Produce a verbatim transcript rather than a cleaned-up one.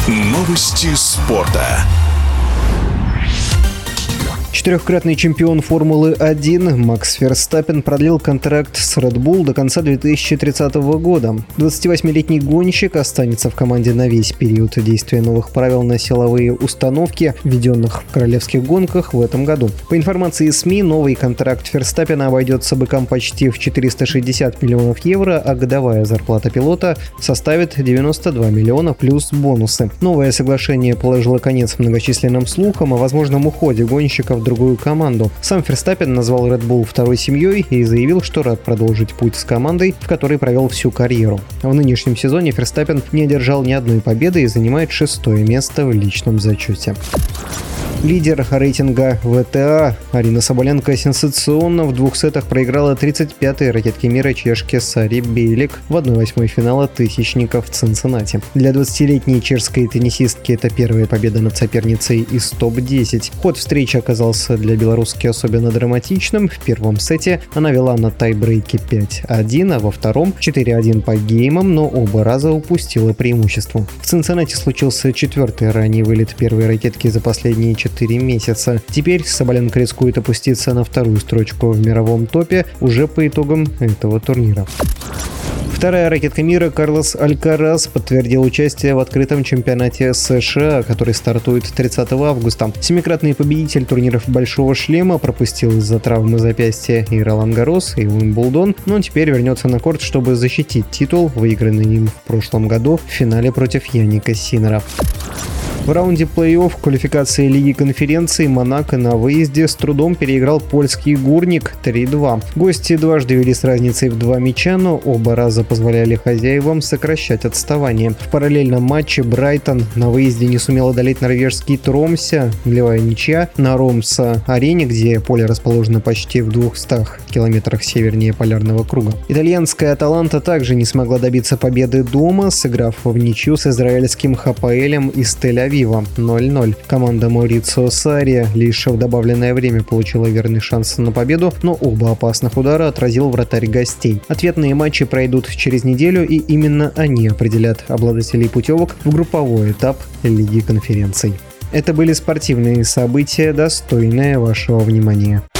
Новости спорта. Четырехкратный чемпион Формулы один Макс Ферстаппен продлил контракт с Red Bull до конца две тысячи тридцатого года. двадцативосьмилетний гонщик останется в команде на весь период действия новых правил на силовые установки, введенных в королевских гонках в этом году. По информации СМИ, новый контракт Ферстаппена обойдется быкам почти в четыреста шестьдесят миллионов евро, а годовая зарплата пилота составит девяносто два миллиона плюс бонусы. Новое соглашение положило конец многочисленным слухам о возможном уходе гонщика в другую команду. Сам Ферстаппен назвал Red Bull второй семьей и заявил, что рад продолжить путь с командой, в которой провел всю карьеру. В нынешнем сезоне Ферстаппен не одержал ни одной победы и занимает шестое место в личном зачете. Лидер рейтинга вэ тэ а Арина Соболенко сенсационно в двух сетах проиграла тридцать пятой ракетке мира чешке Саре Бейлик в одной восьмой финала тысячников в Цинциннати. Для двадцатилетней чешской теннисистки это первая победа над соперницей из топ десять. Ход встречи оказался для белорусски особенно драматичным. В первом сете она вела на тайбрейке пять один, а во втором четыре один по геймам, но оба раза упустила преимущество. В Цинциннати случился четвертый ранний вылет первой ракетки за последние четыре месяца. Теперь Соболенко рискует опуститься на вторую строчку в мировом топе уже по итогам этого турнира. Вторая ракетка мира Карлос Алькарас подтвердил участие в открытом чемпионате США, который стартует тридцатого августа. Семикратный победитель турниров «Большого шлема» пропустил из-за травмы запястья и Ролан-Гаррос, и Уимблдон, но теперь вернется на корт, чтобы защитить титул, выигранный им в прошлом году в финале против Янника Синнера. В раунде плей-офф квалификации Лиги конференций Монако на выезде с трудом переиграл польский Гурник три два. Гости дважды вели с разницей в два мяча, но оба раза позволяли хозяевам сокращать отставание. В параллельном матче Брайтон на выезде не сумел одолеть норвежский Тромсе, нулевая ничья на Ромса-арене, где поле расположено почти в двухстах километрах севернее полярного круга. Итальянская Аталанта также не смогла добиться победы дома, сыграв в ничью с израильским Хапаэлем из Тель-Авива ноль ноль. Команда Маурицио Сарри лишь в добавленное время получила верный шанс на победу, но оба опасных удара отразил вратарь гостей. Ответные матчи пройдут через неделю, и именно они определят обладателей путевок в групповой этап Лиги конференций. Это были спортивные события, достойные вашего внимания.